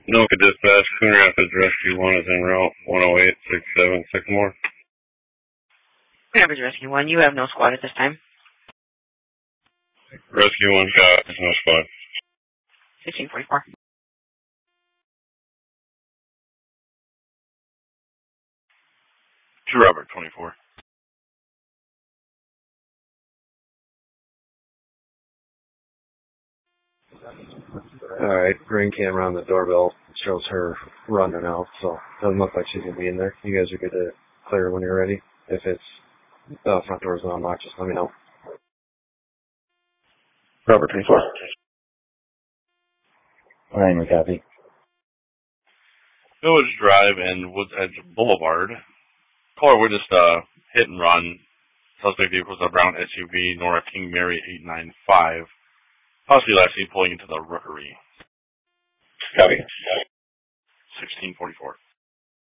Noka Dispatch, Coon Rapids Rescue 1 is en route, 10867 Sycamore. Coon Rapids Rescue 1, you have no squad at this time. Rescue 1, got no squad. 1644. To Robert 24. Alright, ring camera on the doorbell shows her running out, so doesn't look like she's going to be in there. You guys are good to clear when you're ready. If it's front door's unlocked, just let me know. Robert 24. Ryan, copy. Village Drive and Woods Edge Boulevard. Caller witnessed hit and run. Suspect vehicle was a brown SUV, Nora King Mary 895. Possibly last seen pulling into the rookery. Copy. 1644.